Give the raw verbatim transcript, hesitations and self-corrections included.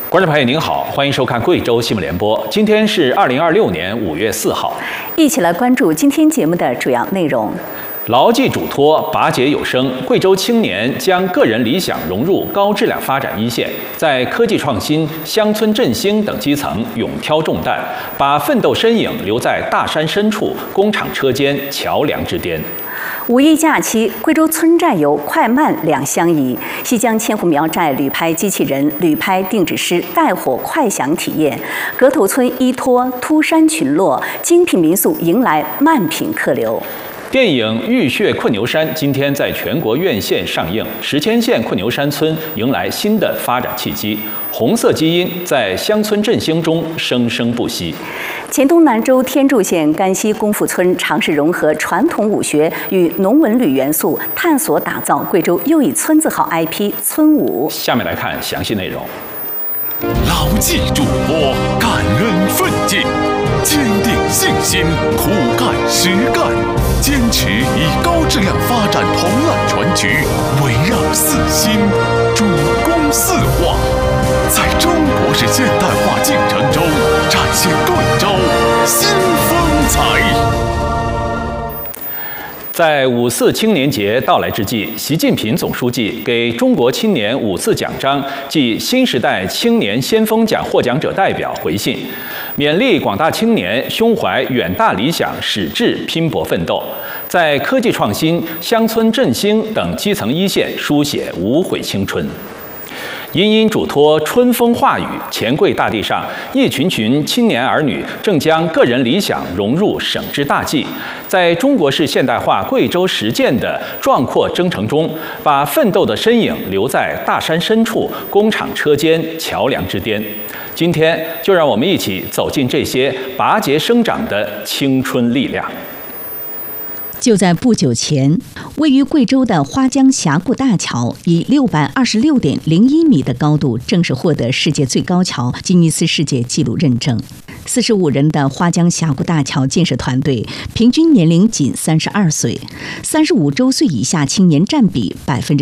观众朋友您好，欢迎收看贵州新闻联播。今天是二零二六年五月四号， 一起来关注今天节目的主要内容。 牢记嘱托，拔节有声。贵州青年将个人理想融入高质量发展一线，在科技创新、乡村振兴等基层勇挑重担，把奋斗身影留在大山深处、工厂车间、桥梁之巅。 五一假期，贵州村寨游快慢两相宜。西江千户苗寨旅拍机器人、旅拍定制师带火快享体验。格头村依托秃山群落，精品民宿迎来慢品客流。 电影《浴血困牛山》今天在全国院线上映，石阡县困牛山村迎来新的发展契机，红色基因在乡村振兴中生生不息。 黔东南州天柱县甘溪功夫村尝试融合传统武学与农文旅元素，探索打造贵州又一村字号 I P 村舞。 下面来看详细内容。 牢记嘱托，感恩奋进，坚定信心，苦干实干，坚持以高质量发展同揽全局，围绕四新，主攻四化，在中国式现代化进程中展现贵州新风采。 在五四青年节到来之际，习近平总书记给中国青年五四奖章暨新时代青年先锋奖获奖者代表回信，勉励广大青年胸怀远大理想，矢志拼搏奋斗，在科技创新、乡村振兴等基层一线书写无悔青春。殷殷嘱托，春风化雨，黔贵大地上，一群群青年儿女正将个人理想融入省之大计，在中国式现代化贵州实践的壮阔征程中，把奋斗的身影留在大山深处、工厂车间、桥梁之巅。今天，就让我们一起走进这些拔节生长的青春力量。 就在不久前，位于贵州的花江峡谷大桥以六百二十六点零一米的高度正式获得世界最高桥吉尼斯世界纪录认证。四十五人的花江峡谷大桥建设团队平均年龄仅三十二岁，三十五周岁以下青年占比百分之